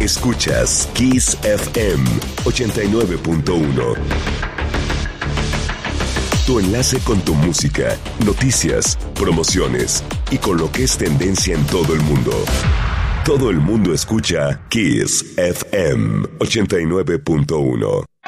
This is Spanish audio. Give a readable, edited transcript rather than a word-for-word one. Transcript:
Escuchas Kiss FM 89.1. Tu enlace con tu música, noticias, promociones y con lo que es tendencia en todo el mundo. Todo el mundo escucha Kiss FM 89.1.